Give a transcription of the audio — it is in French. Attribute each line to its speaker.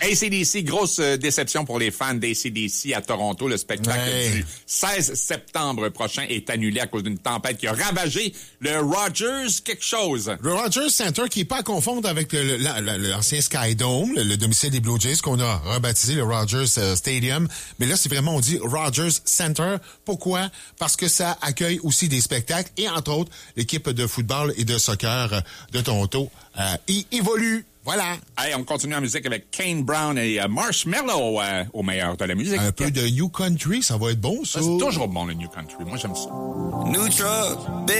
Speaker 1: AC/DC, grosse déception pour les fans d'AC/DC à Toronto. Le spectacle du 16 septembre prochain est annulé à cause d'une tempête qui a ravagé le Rogers quelque chose.
Speaker 2: Le Rogers Center, qui n'est pas à confondre avec l'ancien Skydome, le domicile des Blue Jays, qu'on a rebaptisé le Rogers Stadium. Mais là, c'est vraiment, on dit Rogers Center. Pourquoi? Parce que ça accueille aussi des spectacles et, entre autres, l'équipe de football et de soccer de Toronto y évolue. Voilà.
Speaker 1: Hey, on continue en musique avec Kane Brown et Marshmello au meilleur de la musique.
Speaker 2: Un peu de New Country, ça va être bon, ça.
Speaker 1: C'est toujours bon, le New Country. Moi, j'aime ça.
Speaker 3: New truck,